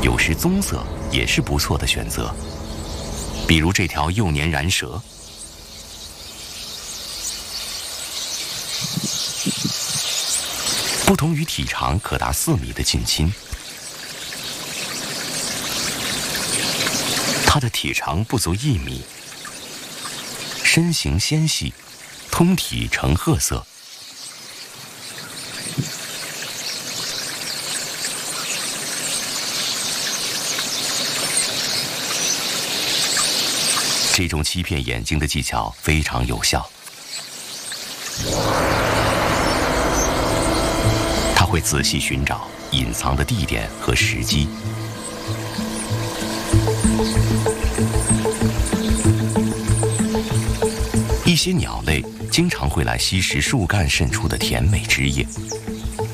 有时棕色也是不错的选择，比如这条幼年蚺蛇。不同于体长可达4米的近亲，它的体长不足1米，身形纤细，通体呈褐色。这种欺骗眼睛的技巧非常有效。它会仔细寻找隐藏的地点和时机。一些鸟类经常会来吸食树干渗出的甜美汁液，